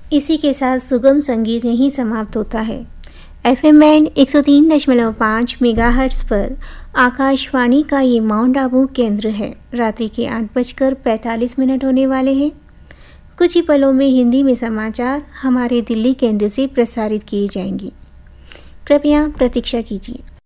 इसी के साथ सुगम संगीत यहीं समाप्त होता है। FM बैंड 103.5 मेगाहर्ट्ज़ पर आकाशवाणी का ये माउंट आबू केंद्र है। रात्रि के 8:45 होने वाले हैं। कुछ ही पलों में हिंदी में समाचार हमारे दिल्ली केंद्र से प्रसारित किए जाएंगे। कृपया प्रतीक्षा कीजिए।